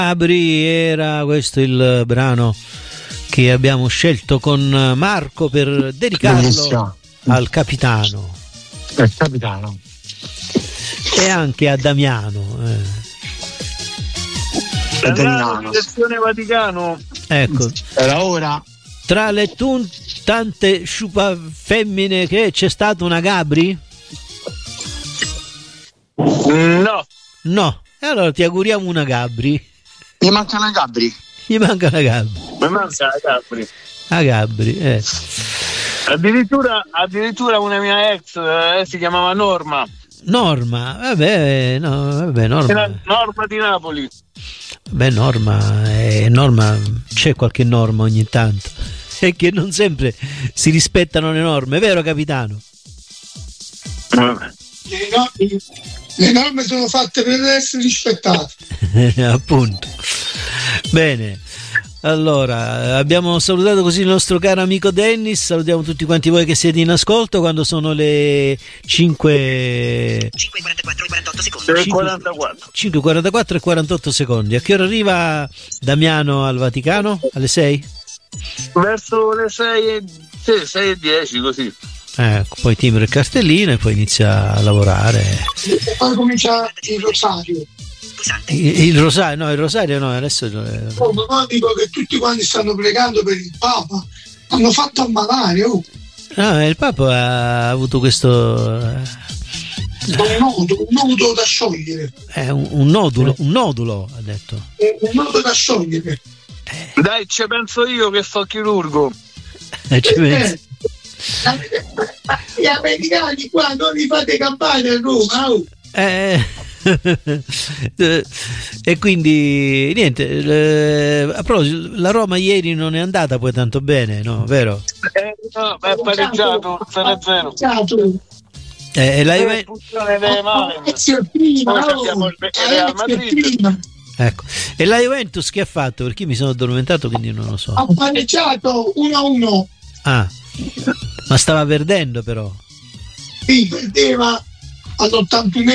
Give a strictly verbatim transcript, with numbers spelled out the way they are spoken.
Gabri era questo il brano che abbiamo scelto con Marco per dedicarlo Bellissimo. al capitano. Il capitano. E anche a Damiano. Eh. Damiano, direzione Vaticano. Ecco. Era ora. Tra le tun- tante sciupa femmine che c'è stata una Gabri? No. No. E allora ti auguriamo una Gabri. Gli manca una Gabri. Gli manca una Gabri. Mi manca la Gabri. A Gabri, eh. Addirittura, addirittura una mia ex eh, si chiamava Norma. Norma, vabbè, no, vabbè, Norma. Norma di Napoli. Beh, Norma, eh, Norma, c'è qualche norma ogni tanto. È che non sempre si rispettano le norme, vero capitano? Le norme, le norme sono fatte per essere rispettate. Appunto. Bene. Allora, abbiamo salutato così il nostro caro amico Dennis, salutiamo tutti quanti voi che siete in ascolto quando sono le cinque e quarantaquattro e quarantotto secondi. cinque e quarantaquattro e quarantotto secondi. A che ora arriva Damiano al Vaticano? Alle sei? Verso le sei e, sì, sei e dieci così. Ecco, poi timbra il cartellino e poi inizia a lavorare. E poi comincia il rosario. Il, il rosario, no, il rosario no, adesso. Oh, ma dico che tutti quanti stanno pregando per il Papa, hanno fatto ammalare. Oh. No, il Papa ha avuto questo. Un nodo, un nodo da sciogliere. È un, un nodulo, un nodulo, ha detto. Un nodo da sciogliere. Eh. Dai, ci penso io che so chirurgo. Eh, ci pensi. Gli americani qua non li fate campare a Roma. Oh. Eh. E quindi niente, eh, a proposito, la Roma ieri non è andata poi tanto bene, no? Vero? Eh, no, è pareggiato zero a zero. Eh, e la Juve... Ecco. E la Juventus che ha fatto? Perché mi sono addormentato, quindi non lo so. Ha pareggiato uno a uno. Ah, ma stava perdendo però. Sì, perdeva all'ottantunesimo.